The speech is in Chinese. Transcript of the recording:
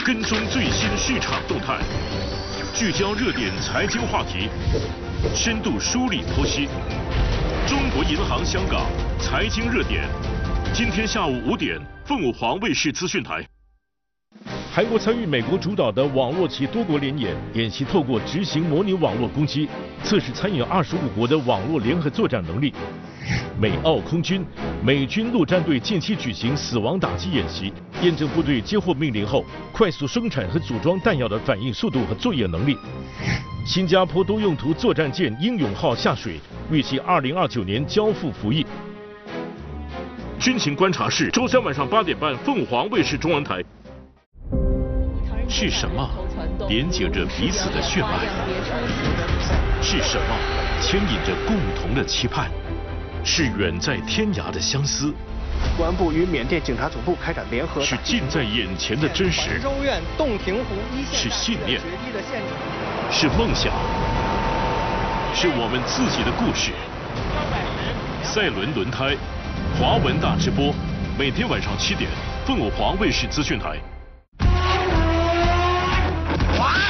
跟踪最新市场动态，聚焦热点财经话题，深度梳理剖析。中国银行香港财经热点，今天下午5点，凤凰卫视资讯台。韩国参与美国主导的网络及多国联演，演习透过执行模拟网络攻击，测试参与25国的网络联合作战能力。美澳空军、美军陆战队近期举行死亡打击演习，验证部队接获命令后快速生产和组装弹药的反应速度和作业能力。新加坡多用途作战舰英勇号下水，预计2029年交付服役。军情观察室，周3晚上8点半，凤凰卫视中文台。是什么连接着彼此的血脉？是什么牵引着共同的期盼？是远在天涯的相思。 公安部与缅甸警察总部开展联合。 是近在眼前的真实。 州院洞庭湖一线。 是信念。是梦想。是我们自己的故事。赛伦轮胎，华文大直播，每天晚上7点，凤凰卫视资讯台。